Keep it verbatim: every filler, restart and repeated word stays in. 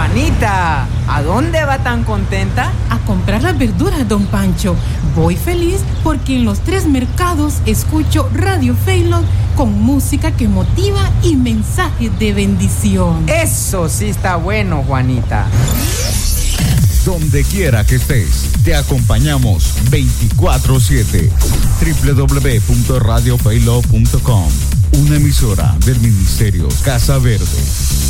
Juanita, ¿a dónde va tan contenta? A comprar las verduras, don Pancho. Voy feliz porque en los tres mercados escucho Radio Faylon con música que motiva y mensajes de bendición. Eso sí está bueno, Juanita. Donde quiera que estés, te acompañamos veinticuatro siete. doble u doble u doble u punto radio faylon punto com, una emisora del Ministerio Casa Verde.